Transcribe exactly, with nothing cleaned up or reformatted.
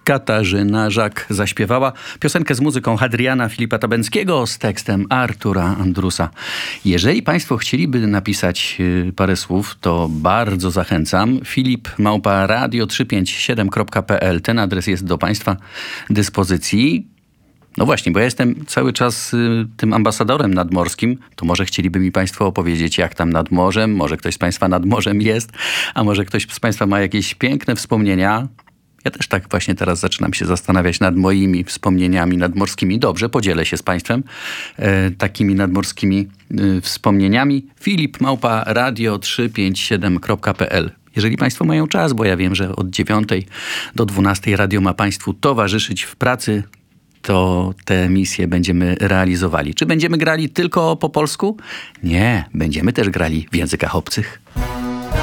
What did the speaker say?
Katarzyna Żak zaśpiewała piosenkę z muzyką Hadriana Filipa Tabęckiego z tekstem Artura Andrusa. Jeżeli Państwo chcieliby napisać parę słów, to bardzo zachęcam. Filip małpa radio trzysta pięćdziesiąt siedem kropka p l. Ten adres jest do Państwa dyspozycji. No właśnie, bo ja jestem cały czas y, tym ambasadorem nadmorskim, to może chcieliby mi Państwo opowiedzieć, jak tam nad morzem, może ktoś z Państwa nad morzem jest, a może ktoś z Państwa ma jakieś piękne wspomnienia. Ja też tak właśnie teraz zaczynam się zastanawiać nad moimi wspomnieniami nadmorskimi. Dobrze, podzielę się z Państwem e, takimi nadmorskimi e, wspomnieniami. Filip małpa radio trzysta pięćdziesiąt siedem kropka p l. Jeżeli Państwo mają czas, bo ja wiem, że od dziewiątej do dwunastej radio ma Państwu towarzyszyć w pracy, to te misje będziemy realizowali. Czy będziemy grali tylko po polsku? Nie, będziemy też grali w językach obcych.